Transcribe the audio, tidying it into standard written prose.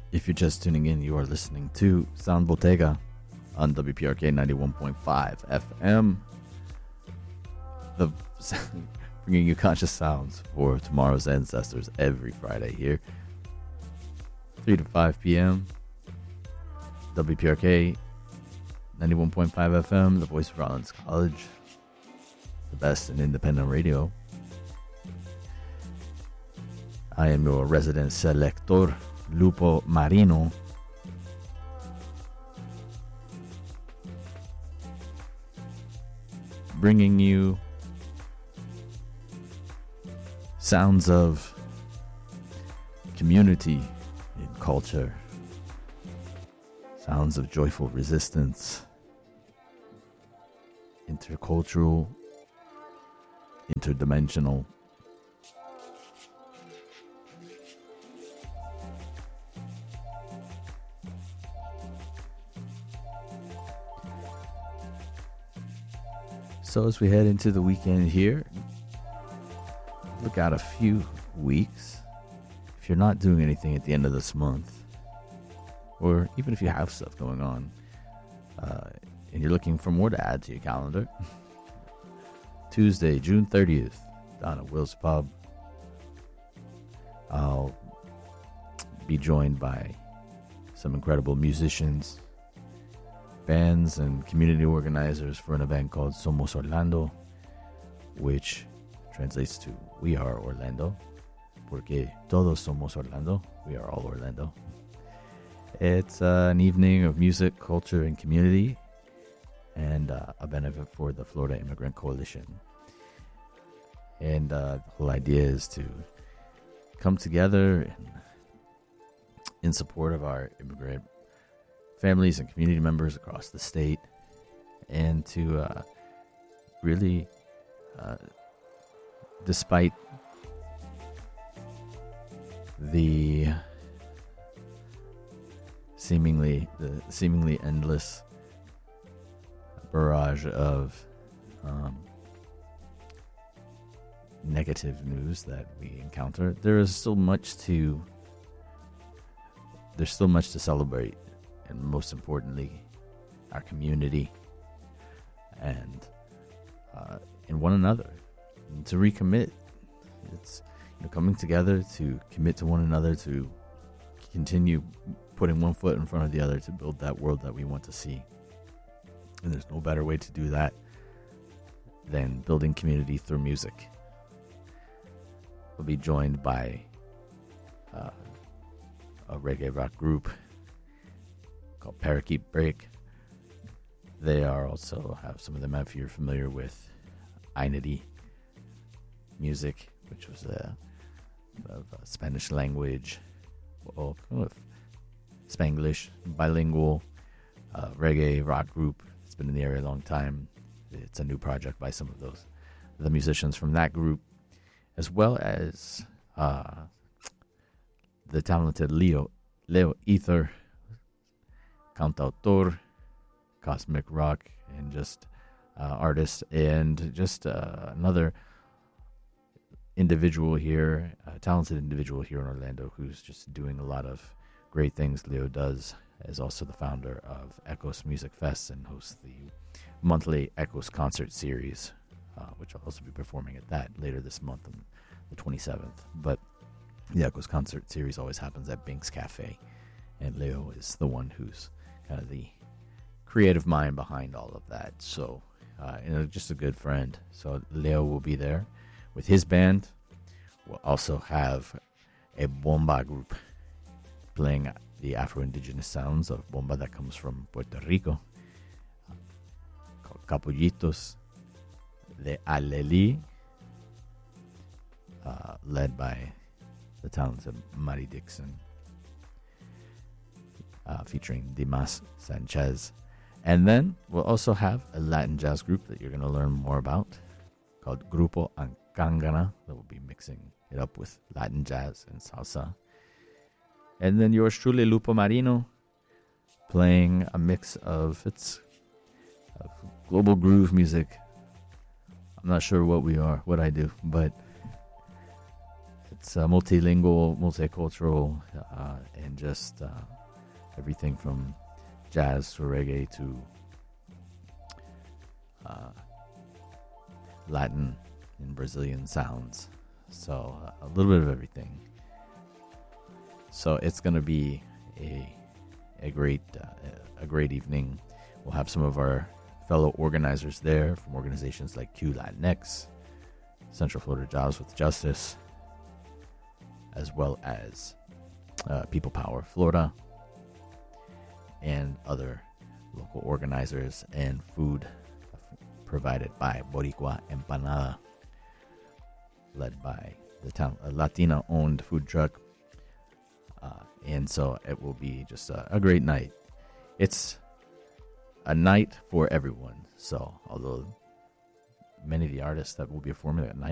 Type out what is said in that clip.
If you're just tuning in, you are listening to Sound Bottega on WPRK 91.5 FM. Bringing you conscious sounds for tomorrow's ancestors every Friday here. 3 to 5 p.m. WPRK 91.5 FM, the voice of Rollins College. The best in independent radio. I am your resident selector, Lupo Marino. Bringing you sounds of community and culture. Sounds of joyful resistance. Intercultural. Interdimensional. So as we head into the weekend here, look out a few weeks. If you're not doing anything at the end of this month, or even if you have stuff going on, and you're looking for more to add to your calendar, Tuesday, June 30th, down at Will's Pub, I'll be joined by some incredible musicians, bands, and community organizers for an event called Somos Orlando, which translates to We Are Orlando, porque todos somos Orlando, we are all Orlando. It's an evening of music, culture, and community, and a benefit for the Florida Immigrant Coalition. And the whole idea is to come together in support of our immigrant families and community members across the state, and to really, despite the seemingly endless barrage of negative news that we encounter, there's still much to celebrate, and most importantly, our community and one another, and to recommit. It's coming together to commit to one another, to continue putting one foot in front of the other to build that world that we want to see. And there's no better way to do that than building community through music. We'll be joined by a reggae rock group called Parakeet Break. They are also have some of them, if you're familiar with Ainity music, which was a Spanish language, well, Spanglish, bilingual reggae rock group. It's been in the area a long time. It's a new project by some of the musicians from that group, as well as the talented Leo Ether, cantautor, cosmic rock, and just artist, and just another individual here, a talented individual here in Orlando who's just doing a lot of great things. Leo is also the founder of Echoes Music Fest and hosts the monthly Echoes concert series, which I'll also be performing at that later this month on the 27th. But the Echoes concert series always happens at Binks Cafe, and Leo is the one who's kind of the creative mind behind all of that. So, just a good friend. So Leo will be there with his band. We'll also have a bomba group playing the Afro-Indigenous sounds of bomba that comes from Puerto Rico, called Capullitos de Aleli, led by the talented Mari Dixon, featuring Dimas Sanchez. And then we'll also have a Latin jazz group that you're going to learn more about, called Grupo Ancangana, that will be mixing it up with Latin jazz and salsa. And then yours truly, Lupo Marino, playing a mix of global groove music. I'm not sure what I do, but it's multilingual, multicultural, and just everything from jazz to reggae to Latin and Brazilian sounds. So a little bit of everything. So it's going to be a great evening. We'll have some of our fellow organizers there from organizations like Q Latinx, Central Florida Jobs with Justice, as well as People Power Florida, and other local organizers, and food provided by Boricua Empanada, led by the town, a Latina-owned food truck. And so it will be just a great night. It's a night for everyone. So although many of the artists that will be performing that night